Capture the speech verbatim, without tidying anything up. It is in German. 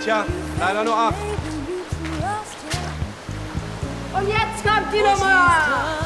Tja, leider nur acht. Und jetzt kommt die Nummer!